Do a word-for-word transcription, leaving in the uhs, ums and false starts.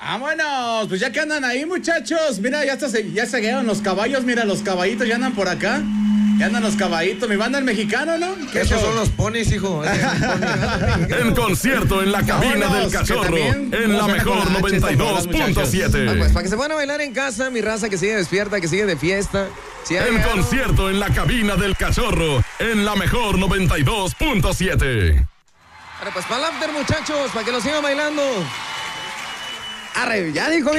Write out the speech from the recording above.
Vámonos, pues ya que andan ahí, muchachos. Mira, ya, está, ya se llegaron los caballos. Mira, los caballitos ya andan por acá. Ya andan los caballitos. Mi banda el mexicano, ¿no? Esos son los ponis, hijo. En concierto en la cabina Vámonos, del Cachorro. también, En la mejor noventa y dos punto siete. Ah, pues para que se van a bailar en casa, mi raza que sigue despierta, que sigue de fiesta. Si En llegaron... concierto en la cabina del Cachorro. En la mejor noventa y dos punto siete. Ahora, pues para el after, muchachos, para que lo sigan bailando. Arre, ya dijo.